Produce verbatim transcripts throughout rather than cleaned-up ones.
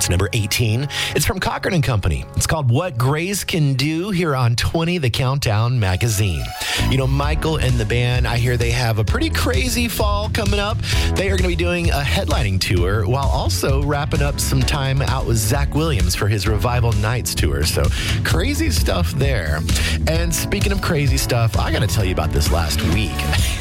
It's number eighteen. It's from Cochran and Company. It's called What Grace Can Do here on twenty The Countdown magazine. You know, Michael and the band, I hear they have a pretty crazy fall coming up. They are going to be doing a headlining tour while also wrapping up some time out with Zach Williams for his Revival Nights tour. So crazy stuff there. And speaking of crazy stuff, I got to tell you about this last week.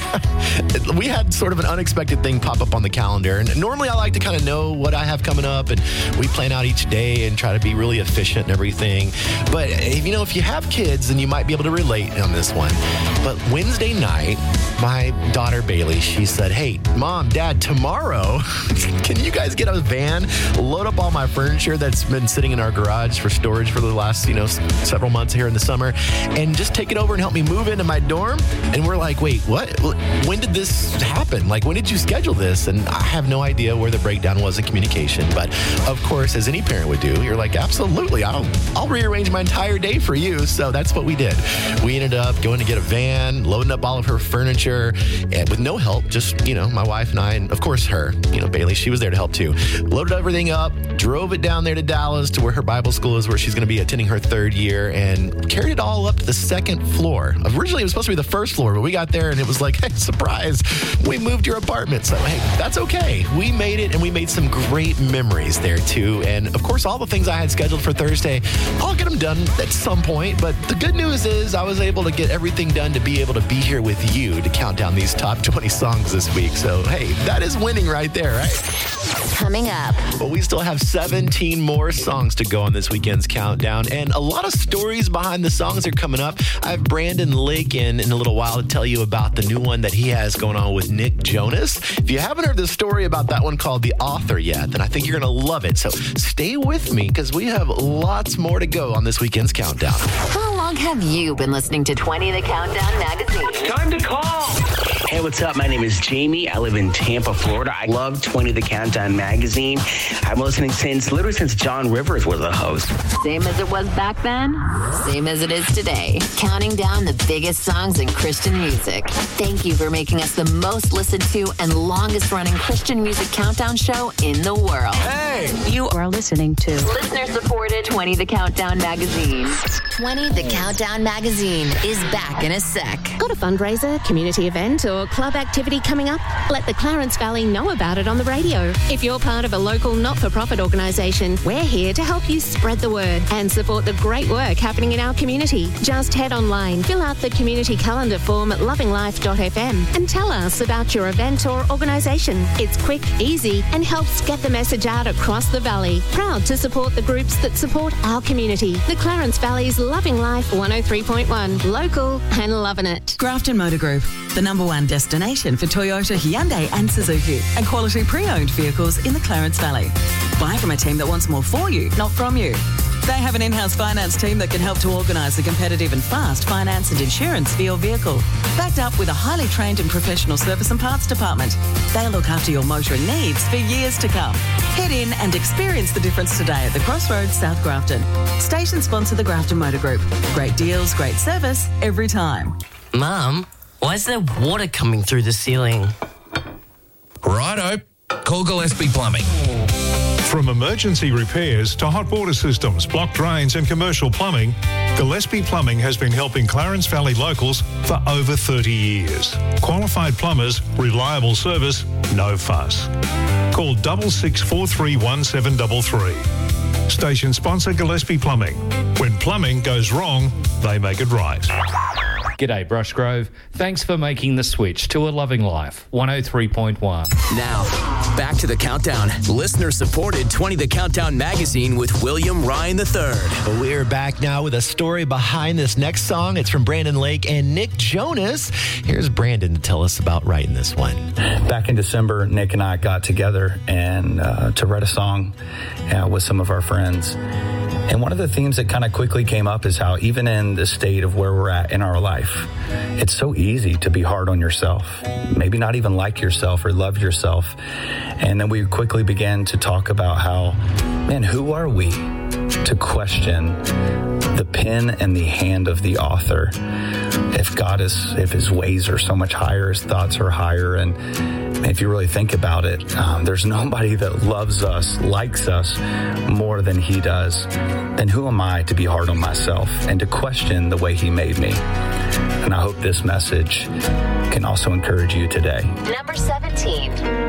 We had sort of an unexpected thing pop up on the calendar. And normally I like to kind of know what I have coming up, and we plan out each day and try to be really efficient and everything. But, you know, if you have kids, then you might be able to relate on this one. But Wednesday night, my daughter Bailey, she said, hey, Mom, Dad, tomorrow, can you guys get a van, load up all my furniture that's been sitting in our garage for storage for the last, you know, several months here in the summer, and just take it over and help me move into my dorm? And we're like, wait, what? When did this happen? Like, when did you schedule this? And I have no idea where the breakdown was in communication. But of course, as any parent would do, you're like, absolutely, I'll, I'll rearrange my entire day for you. So that's what we did. We ended up going to get a van, loading up all of her furniture, and with no help, just, you know, my wife and I, and of course her, you know, Bailey, she was there to help too. Loaded everything up, drove it down there to Dallas to where her Bible school is, where she's going to be attending her third year, and carried it all up to the second floor. Originally, it was supposed to be the first floor, but we got there and it was like, hey, surprise, we moved your apartment. So, hey, that's okay. We made it, and we made some great memories there too. And of course, all the things I had scheduled for Thursday, I'll get them done at some point. But the good news is I was able to get everything done to be able to be here with you to count down these top twenty songs this week. So, hey, that is winning right there, right? Coming up. But we still have seventeen more songs to go on this weekend's countdown, and a lot of stories behind the songs are coming up. I have Brandon Lake in in a little while to tell you about the new one that he has going on with Nick Jonas. If you haven't heard the story about that one called The Author yet, then I think you're going to love it. So stay with me, because we have lots more to go on this weekend's countdown. How long have you been listening to twenty The Countdown magazine? It's time to call. Hey, what's up? My name is Jamie. I live in Tampa, Florida. I love twenty The Countdown magazine. I'm listening since, literally since John Rivers was the host. Same as it was back then, same as it is today. Counting down the biggest songs in Christian music. Thank you for making us the most listened to and longest running Christian music countdown show in the world. Hey! You are listening to listener-supported twenty The Countdown magazine. twenty The Countdown magazine is back in a sec. Got a fundraiser, community event, or club activity coming up? Let the Clarence Valley know about it on the radio. If you're part of a local not-for-profit organisation, we're here to help you spread the word and support the great work happening in our community. Just head online, fill out the community calendar form at loving life dot f m and tell us about your event or organisation. It's quick, easy, and helps get the message out across the valley. Proud to support the groups that support our community. The Clarence Valley's Loving Life one oh three point one. Local and loving it. Grafton Motor Group, the number one destination for Toyota, Hyundai and Suzuki, and quality pre-owned vehicles in the Clarence Valley. Buy from a team that wants more for you, not from you. They have an in-house finance team that can help to organise the competitive and fast finance and insurance for your vehicle. Backed up with a highly trained and professional service and parts department. They'll look after your motoring needs for years to come. Head in and experience the difference today at the Crossroads, South Grafton. Station sponsor the Grafton Motor Group. Great deals, great service, every time. Mum, why is there water coming through the ceiling? Righto. Call Gillespie Plumbing. From emergency repairs to hot water systems, blocked drains and commercial plumbing, Gillespie Plumbing has been helping Clarence Valley locals for over thirty years. Qualified plumbers, reliable service, no fuss. Call six six four three one seven three three. Station sponsor Gillespie Plumbing. When plumbing goes wrong, they make it right. G'day, Brushgrove. Thanks for making the switch to a Loving Life one oh three point one. Now, back to the countdown. Listener-supported twenty The Countdown magazine with William Ryan the third. We're back now with a story behind this next song. It's from Brandon Lake and Nick Jonas. Here's Brandon to tell us about writing this one. Back in December, Nick and I got together and uh, to write a song uh, with some of our friends. And one of the themes that kind of quickly came up is how even in the state of where we're at in our life, it's so easy to be hard on yourself, maybe not even like yourself or love yourself. And then we quickly began to talk about how, man, who are we to question the pen and the hand of the author? If God is, if his ways are so much higher, his thoughts are higher. And if you really think about it, um, there's nobody that loves us, likes us more than he does. Then who am I to be hard on myself and to question the way he made me? And I hope this message can also encourage you today. Number seventeen.